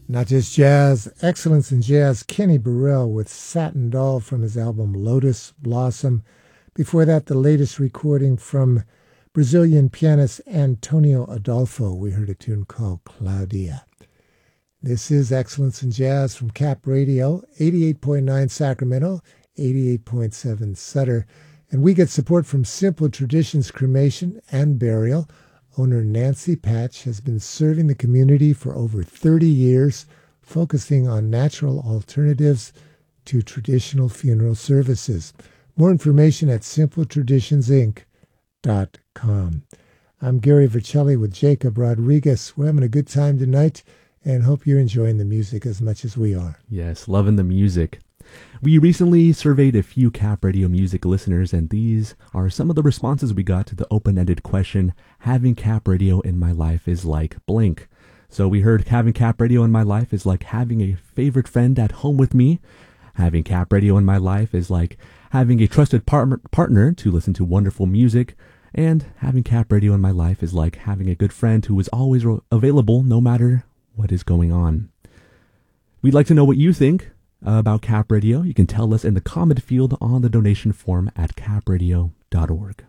Not just jazz, excellence in jazz. Kenny Burrell with Satin Doll from his album Lotus Blossom. Before that, the latest recording from Brazilian pianist Antonio Adolfo. We heard a tune called Claudia. This is Excellence in Jazz from Cap Radio, 88.9 Sacramento, 88.7 Sutter. And we get support from Simple Traditions Cremation and Burial. Owner Nancy Patch has been serving the community for over 30 years, focusing on natural alternatives to traditional funeral services. More information at simpletraditionsinc.com. I'm Gary Vercelli with Jacob Rodriguez. We're having a good time tonight and hope you're enjoying the music as much as we are. Yes, loving the music. We recently surveyed a few Cap Radio music listeners, and these are some of the responses we got to the open-ended question, having Cap Radio in my life is like blank. So we heard having Cap Radio in my life is like having a favorite friend at home with me. Having Cap Radio in my life is like having a trusted partner to listen to wonderful music. And having Cap Radio in my life is like having a good friend who is always available no matter what is going on. We'd like to know what you think about Cap Radio. You can tell us in the comment field on the donation form at capradio.org.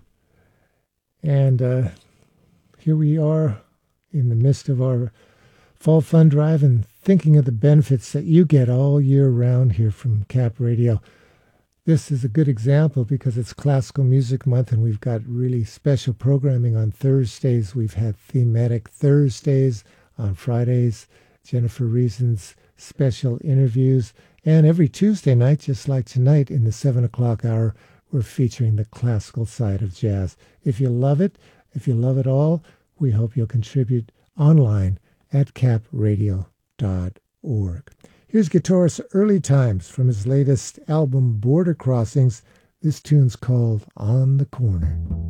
And here we are in the midst of our fall fund drive and thinking of the benefits that you get all year round here from Cap Radio. This is a good example because it's Classical Music Month and we've got really special programming on Thursdays. We've had thematic Thursdays on Fridays, Jennifer Reason's special interviews. And every Tuesday night, just like tonight in the 7 o'clock hour, we're featuring the classical side of jazz. If you love it, if you love it all, we hope you'll contribute online at capradio.org. Here's guitarist Early Times from his latest album, Border Crossings. This tune's called On the Corner.